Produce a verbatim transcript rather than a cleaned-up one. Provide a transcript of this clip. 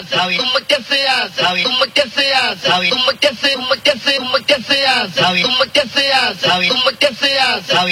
sabe, como que sea, sabe, como que sea, sabe, como que se, como que se, como que sea, sabe, como que sea, sabe, como que sea, sabe.